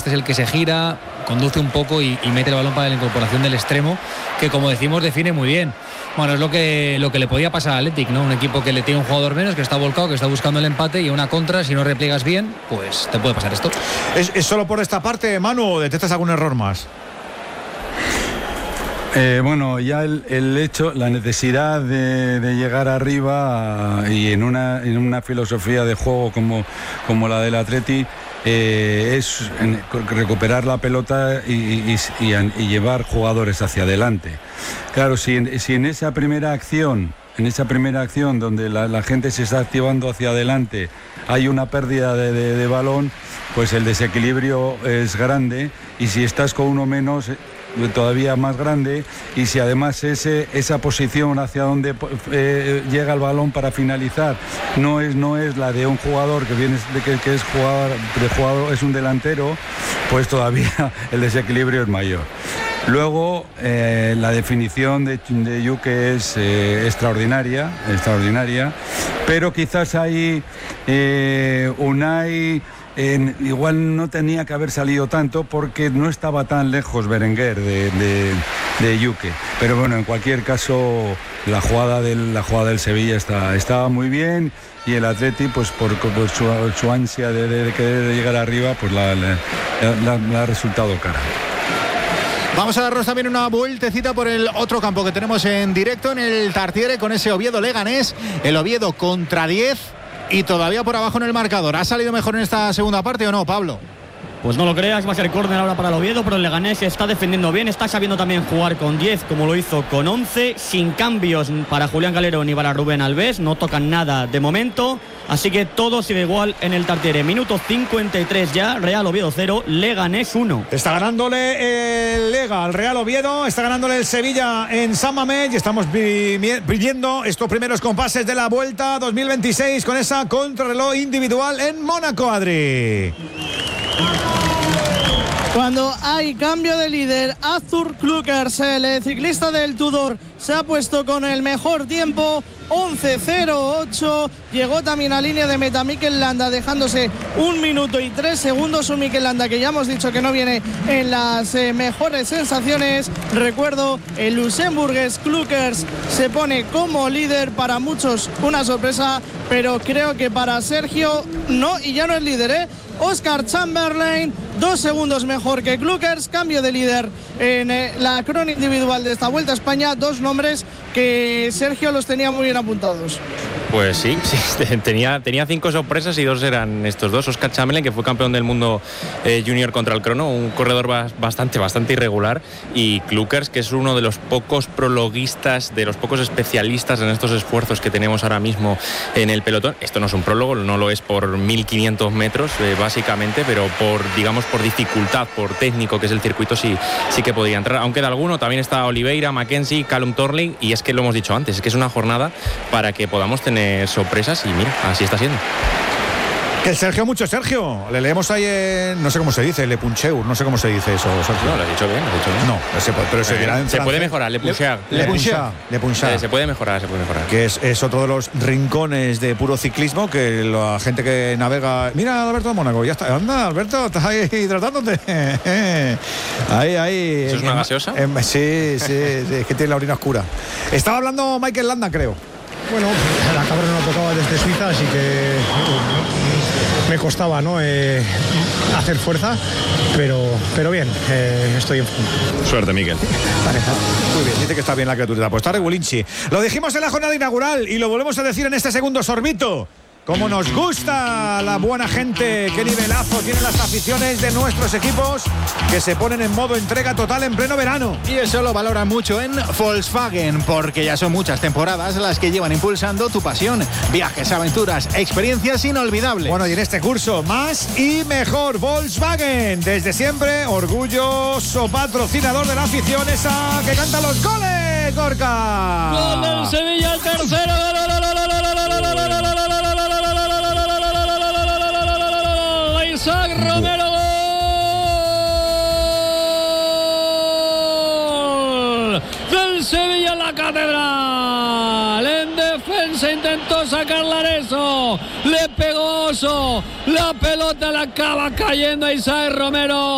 este es el que se gira, conduce un poco y mete el balón para la incorporación del extremo, que como decimos define muy bien. Bueno, es lo que le podía pasar al Athletic, ¿no? Un equipo que le tiene un jugador menos, que está volcado, que está buscando el empate, y una contra, si no repliegas bien, pues te puede pasar esto. ¿Es solo por esta parte, Manu, o detectas algún error más? Bueno, ya el hecho, la necesidad de llegar arriba y en una filosofía de juego como la del Atleti, es recuperar la pelota y llevar jugadores hacia adelante. Claro, si en esa primera acción donde la gente se está activando hacia adelante, hay una pérdida de balón, pues el desequilibrio es grande, y si estás con uno menos, todavía más grande, y si además esa posición hacia donde llega el balón para finalizar no es la de un jugador que es jugador, es un delantero, pues todavía el desequilibrio es mayor. Luego la definición de Yuke es extraordinaria, pero quizás ahí Unai igual no tenía que haber salido tanto, porque no estaba tan lejos Berenguer de Yuke. Pero bueno, en cualquier caso, la jugada del Sevilla estaba muy bien, y el Atleti, pues por su ansia de querer llegar arriba, pues la ha resultado cara. Vamos a darnos también una vueltecita por el otro campo que tenemos en directo, en el Tartiere, con ese Oviedo Leganés. El Oviedo contra 10 y todavía por abajo en el marcador. ¿Ha salido mejor en esta segunda parte o no, Pablo? Pues no lo creas, va a ser córner ahora para el Oviedo, pero el Leganés está defendiendo bien, está sabiendo también jugar con 10, como lo hizo con 11, sin cambios para Julián Calero ni para Rubén Alves, no tocan nada de momento, así que todo sigue igual en el Tartiere. Minuto 53 ya, Real Oviedo 0, Leganés 1. Está ganándole el Lega al Real Oviedo, está ganándole el Sevilla en San Mamés, y estamos viviendo estos primeros compases de la Vuelta 2026 con esa contrarreloj individual en Mónaco, Adri. Cuando hay cambio de líder, Arthur Klukers, el ciclista del Tudor, se ha puesto con el mejor tiempo, 11.08. Llegó también a línea de meta Mikel Landa, dejándose 1 minuto y 3 segundos. Un Mikel Landa que ya hemos dicho que no viene en las mejores sensaciones. Recuerdo, el luxemburgués Klukers se pone como líder, para muchos una sorpresa, pero creo que para Sergio no, y ya no es líder, Oscar Chamberlain, 2 segundos mejor que Klukers, cambio de líder en la crónica individual de esta Vuelta a España. 2 nombres que Sergio los tenía muy bien apuntados. Pues sí, tenía 5 sorpresas, y 2 eran estos dos. Oscar Chamberlain, que fue campeón del mundo junior contra el crono, un corredor bastante irregular, y Klukers, que es uno de los pocos prologuistas, de los pocos especialistas en estos esfuerzos que tenemos ahora mismo en el pelotón. Esto no es un prólogo, no lo es por 1500 metros básicamente, pero por dificultad, por técnico que es el circuito, sí que podría entrar. Aunque de alguno también está Oliveira, Mackenzie, Callum Torley, y es que lo hemos dicho antes, es que es una jornada para que podamos tener sorpresas, y mira, así está siendo. Que el Sergio, mucho Sergio. Le leemos ahí en, no sé cómo se dice, Le Puncheur, no sé cómo se dice eso, Sergio. No, lo has dicho bien. No, pero se dirá en se francés. puede mejorar, Le Puncheur. Se puede mejorar. Que es otro de los rincones de puro ciclismo, que la gente que navega... Mira, Alberto de Mónaco, ya está. Anda, Alberto, estás ahí hidratándote. Ahí. ¿Eso es una gaseosa? Sí, es que tiene la orina oscura. Estaba hablando Mikel Landa, creo. Bueno, la cabra no tocaba desde Suiza, así que me costaba, ¿no?, hacer fuerza, pero bien, estoy en forma. Suerte, Mikel. Vale, muy bien, dice que está bien la criatura. Pues está Regulinchi. Lo dijimos en la jornada inaugural y lo volvemos a decir en este segundo sorbito. ¡Cómo nos gusta la buena gente! ¡Qué nivelazo tienen las aficiones de nuestros equipos, que se ponen en modo entrega total en pleno verano! Y eso lo valoran mucho en Volkswagen, porque ya son muchas temporadas las que llevan impulsando tu pasión. Viajes, aventuras, experiencias inolvidables. Bueno, y en este curso, más y mejor. Volkswagen, desde siempre, orgulloso patrocinador de la afición, esa que canta los goles, Gorka. Gol del Sevilla, el tercero. Isaac Romero, gol del Sevilla en la Catedral. En defensa intentó sacar Lareso, le pegó Oso, la pelota le acaba cayendo a Isaac Romero.